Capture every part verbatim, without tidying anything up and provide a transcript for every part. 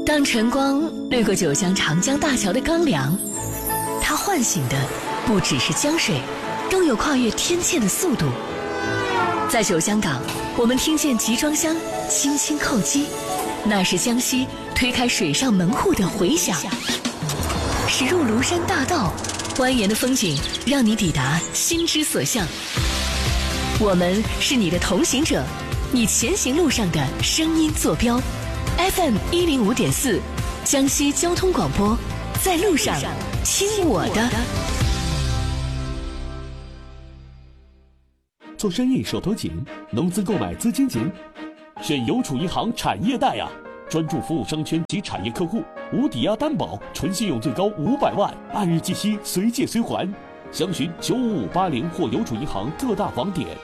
当晨光掠过九江长江大桥的刚凉，它唤醒的不只是江水，更有跨越天堑的速度。在九江港，我们听见集装箱轻轻叩击，那是江西推开水上门户的回响。驶入庐山大道，蜿蜒的风景让你抵达心之所向。我们是你的同行者，你前行路上的声音坐标。F M 一零五点四，江西交通广播，在路上听我的。 做生意手头紧，农资购买资金紧，选邮储银行产业贷啊！专注服务商圈及产业客户，无抵押担保，纯信用最高五百万，按日计息，随借随还。详询九五五八零或邮储银行各大网点。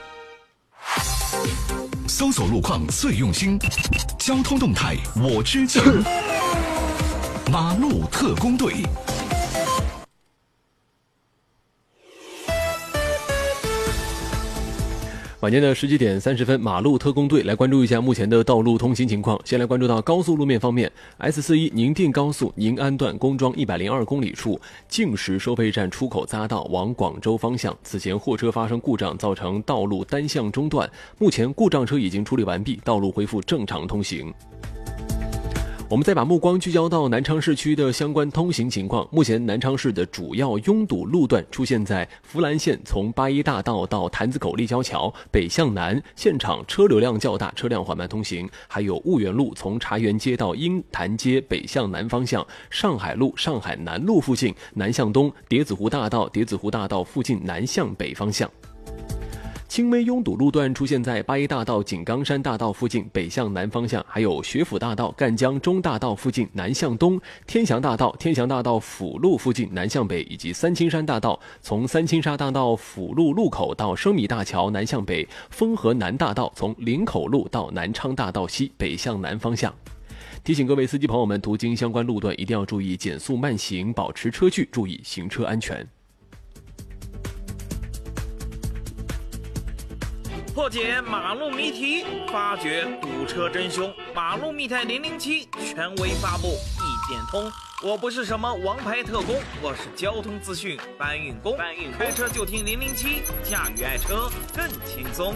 搜索路况最用心，交通动态我知情。马路特工队。 晚间的十七点三十分，马路特工队来关注一下目前的道路通行情况。先来关注到高速路面方面 ，S 四十一 宁定高速宁安段公庄一百零二公里处净石收费站出口匝道往广州方向，此前货车发生故障，造成道路单向中断，目前故障车已经处理完毕，道路恢复正常通行。我们再把目光聚焦到南昌市区的相关通行情况。目前南昌市的主要拥堵路段出现在福兰县从八一大道到坛子口立交桥北向南，现场车流量较大，车辆缓慢通行；还有婺源路从茶园街到鹰潭街北向南方向，上海路上海南路附近南向东，叠子湖大道叠子湖大道附近南向北方向。轻微拥堵路段出现在八一大道井冈山大道附近北向南方向，还有学府大道赣江中大道附近南向东，天祥大道天祥大道辅路附近南向北，以及三清山大道从三清沙大道辅路路口到生米大桥南向北，丰河南大道从林口路到南昌大道西北向南方向。提醒各位司机朋友们，途经相关路段一定要注意减速慢行，保持车距，注意行车安全。 破解马路谜题，发掘堵车真凶。马路密探零零七权威发布，一点通。我不是什么王牌特工，我是交通资讯搬运工。搬运开车就听零零七，驾驭爱车更轻松。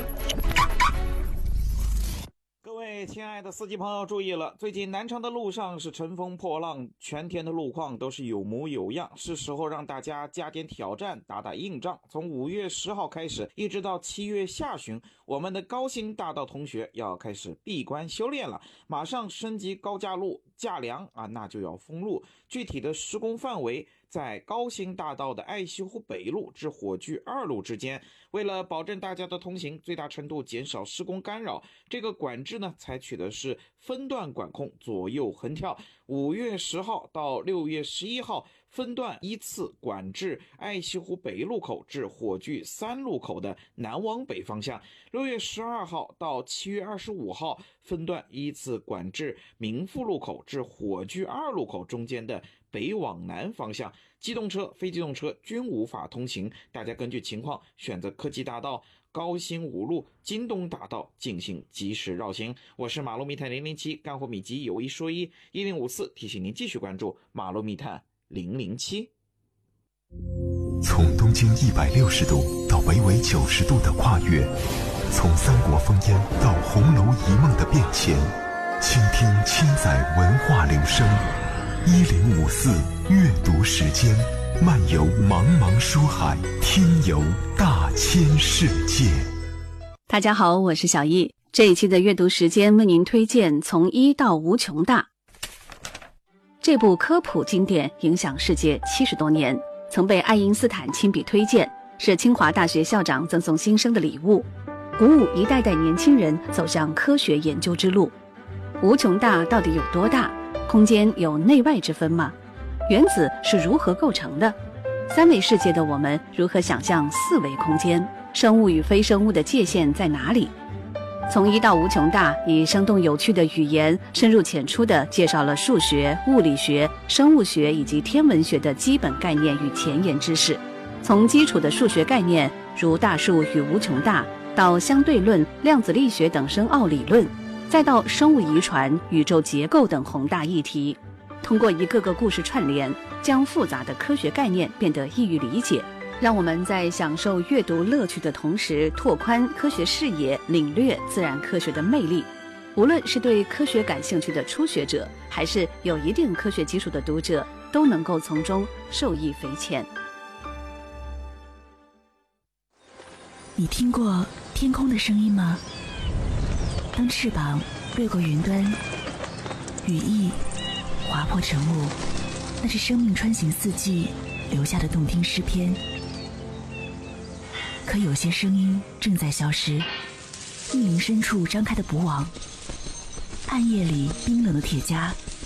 各位亲爱的司机朋友注意了，最近南昌的路上是乘风破浪，全天的路况都是有模有样，是时候让大家加点挑战，打打硬仗。从五月十号开始一直到七月下旬，我们的高新大道同学要开始闭关修炼了，马上升级高架路架梁啊，那就要封路。具体的施工范围在高新大道的爱西湖北路至火炬二路之间。为了保证大家的通行，最大程度减少施工干扰，这个管制呢采取的是分段管控，左右横跳。五月十号到六月十一号分段依次管制爱西湖北路口至火炬三路口的南往北方向。六月十二号到七月二十五号分段依次管制民富路口至火炬二路口中间的北往南方向。机动车、非机动车均无法通行，大家根据情况选择科技大道、高新五路、京东大道进行及时绕行。我是马路密探零零七，干货秘籍有一说一，一零五四提醒您继续关注马路密探零零七。 从东经一百六十度到北纬九十度的跨越，从三国烽烟到红楼一梦的变迁，倾听千载文化流声。一零五四阅读时间，漫游茫茫书海，听游大千世界。 大家好，我是小易。这一期的阅读时间为您推荐《从一到无穷大》这部科普经典，影响世界七十多年，曾被爱因斯坦亲笔推荐，是清华大学校长赠送新生的礼物，鼓舞一代代年轻人走向科学研究之路。无穷大到底有多大？空间有内外之分吗？原子是如何构成的？三维世界的我们如何想象四维空间？生物与非生物的界限在哪里？从一到无穷大，以生动有趣的语言，深入浅出地介绍了数学、物理学、生物学以及天文学的基本概念与前沿知识。从基础的数学概念，如大数与无穷大，到相对论、量子力学等深奥理论， 再到生物遗传、宇宙结构等宏大议题，通过一个个故事串联，将复杂的科学概念变得易于理解，让我们在享受阅读乐趣的同时，拓宽科学视野，领略自然科学的魅力。无论是对科学感兴趣的初学者，还是有一定科学基础的读者，都能够从中受益匪浅。 你听过天空的声音吗？当翅膀掠过云端，羽翼划破晨雾，那是生命穿行四季留下的动听诗篇。可有些声音正在消失，密林深处张开的捕网，暗夜里冰冷的铁夹